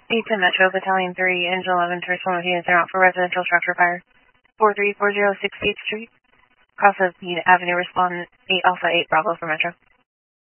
810 Metro, Battalion 3, Engine 11, to respond with units are out for residential structure fire. 4340 68th Street, cross of Avenue, respond 8 Alpha 8 Bravo for Metro.